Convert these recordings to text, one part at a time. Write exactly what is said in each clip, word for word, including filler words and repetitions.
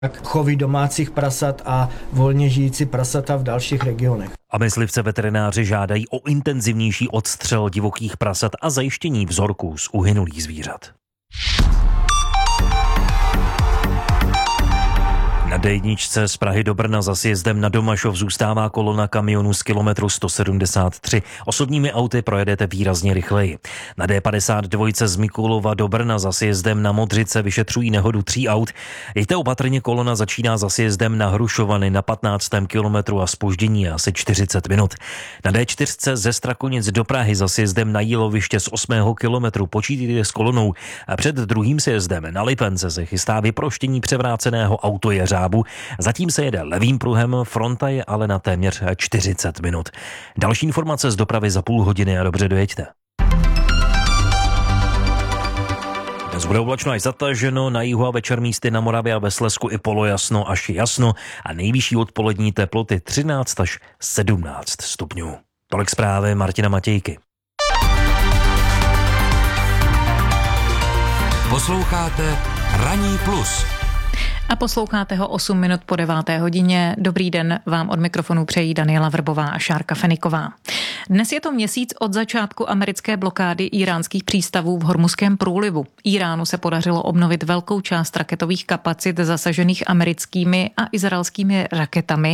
chovy domácích prasat a volně žijící prasata v dalších regionech. A myslivce veterináři žádají o intenzivnější odstřel divokých prasat a zajištění vzorků z uhynulých zvířat. Na dé jedničce z Prahy do Brna za sjezdem na Domašov zůstává kolona kamionů z kilometru sto sedmdesát tři. Osobními auty projedete výrazně rychleji. Na dé padesát dva z Mikulova do Brna za sjezdem na Modřice vyšetřují nehodu tří aut. Jeďte opatrně, kolona začíná za sjezdem na Hrušovany na patnáctém kilometru a zpoždění asi čtyřicet minut. Na dé čtyři ze Strakonic do Prahy za sjezdem na Jíloviště z osmého kilometru počítejte s kolonou a před druhým sjezdem na Lipence se chystá vyproštění převráceného autojeřábu. Zatím se jede levým pruhem, fronta je ale na téměř čtyřicet minut. Další informace z dopravy za půl hodiny a dobře dojeďte. Dnes bude oblačno až zataženo, na jihu a večer místy na Moravě a ve Slezsku i polojasno až jasno a nejvyšší odpolední teploty třináct až sedmnáct stupňů. Tolik zprávy Martina Matějky. Posloucháte Ranní plus. A posloucháte ho osm minut po deváté hodině. Dobrý den, vám od mikrofonu přejí Daniela Vrbová a Šárka Feniková. Dnes je to měsíc od začátku americké blokády íránských přístavů v Hormuzském průlivu. Íránu se podařilo obnovit velkou část raketových kapacit zasažených americkými a izraelskými raketami.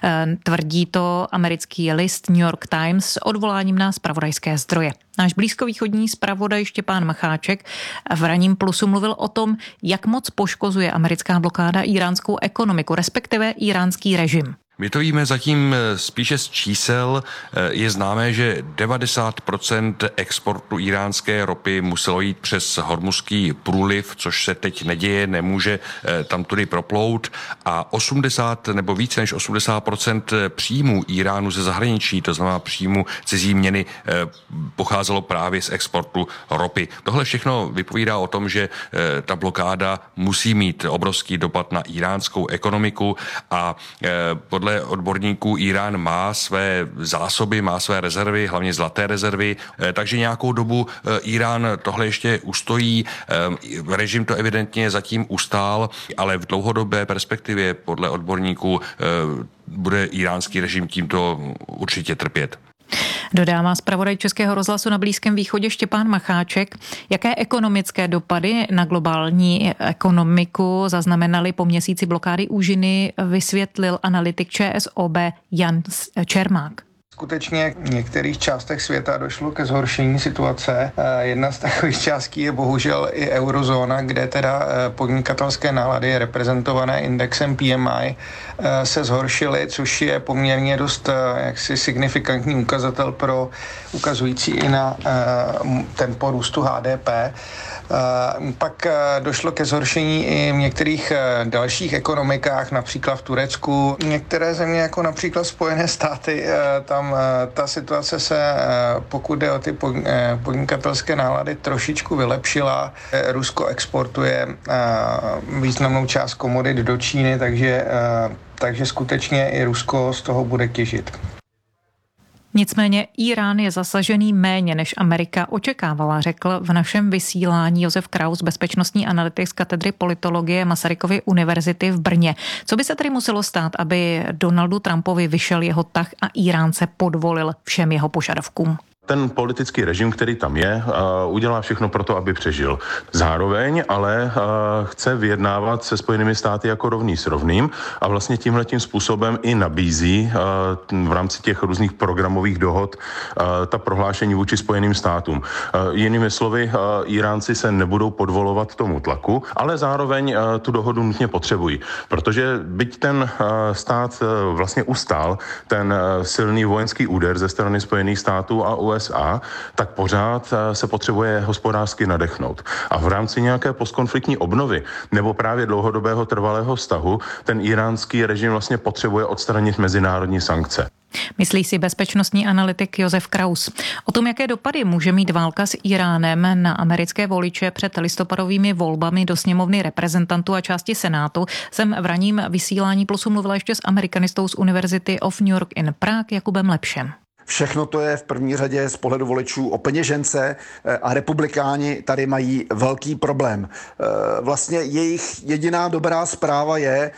Tvrdí to americký list New York Times s odvoláním na zpravodajské zdroje. Náš blízkovýchodní zpravodaj Štěpán Macháček v Ranním plusu mluvil o tom, jak moc poškozuje americká blokáda íránskou ekonomiku, respektive íránský režim. My to víme zatím spíše z čísel. Je známé, že devadesát procent exportu íránské ropy muselo jít přes Hormuzský průliv, což se teď neděje, nemůže tam tudy proplout a osmdesát nebo více než osmdesát procent příjmů Íránu ze zahraničí, to znamená příjmu cizí měny, pocházelo právě z exportu ropy. Tohle všechno vypovídá o tom, že ta blokáda musí mít obrovský dopad na íránskou ekonomiku a podle odborníků Írán má své zásoby, má své rezervy, hlavně zlaté rezervy, takže nějakou dobu Írán tohle ještě ustojí. Režim to evidentně zatím ustál, ale v dlouhodobé perspektivě podle odborníků bude íránský režim tímto určitě trpět. Dodává zpravodaj Českého rozhlasu na Blízkém východě Štěpán Macháček. Jaké ekonomické dopady na globální ekonomiku zaznamenaly po měsíci blokády úžiny, vysvětlil analytik ČSOB Jan Čermák. Skutečně v některých částech světa došlo ke zhoršení situace. Jedna z takových částí je bohužel i eurozóna, kde teda podnikatelské nálady reprezentované indexem P M I se zhoršily, což je poměrně dost jaksi signifikantní ukazatel pro ukazující i na tempo růstu H D P. Pak došlo ke zhoršení i v některých dalších ekonomikách, například v Turecku. Některé země, jako například Spojené státy, tam ta situace se, pokud jde o ty podnikatelské nálady, trošičku vylepšila. Rusko exportuje významnou část komodit do Číny, takže, takže skutečně i Rusko z toho bude těžit. Nicméně Írán je zasažený méně než Amerika očekávala, řekl v našem vysílání Josef Kraus, bezpečnostní analytik z katedry politologie Masarykovy univerzity v Brně. Co by se tedy muselo stát, aby Donaldu Trumpovi vyšel jeho tah a Írán se podvolil všem jeho požadavkům? Ten politický režim, který tam je, udělá všechno pro to, aby přežil. Zároveň ale chce vyjednávat se Spojenými státy jako rovný s rovným a vlastně tímhletím způsobem i nabízí v rámci těch různých programových dohod ta prohlášení vůči Spojeným státům. Jinými slovy, Íránci se nebudou podvolovat tomu tlaku, ale zároveň tu dohodu nutně potřebují, protože byť ten stát vlastně ustál ten silný vojenský úder ze strany Spojených států a U S A, tak pořád se potřebuje hospodářsky nadechnout. A v rámci nějaké postkonfliktní obnovy nebo právě dlouhodobého trvalého vztahu ten íránský režim vlastně potřebuje odstranit mezinárodní sankce. Myslí si bezpečnostní analytik Josef Kraus. O tom, jaké dopady může mít válka s Íránem na americké voliče před listopadovými volbami do sněmovny reprezentantů a části Senátu, jsem v ranním vysílání plusu mluvila ještě s amerikanistou z University of New York in Prague Jakubem Lepšem. Všechno to je v první řadě z pohledu voličů o peněžence a republikáni tady mají velký problém. Vlastně jejich jediná dobrá zpráva je,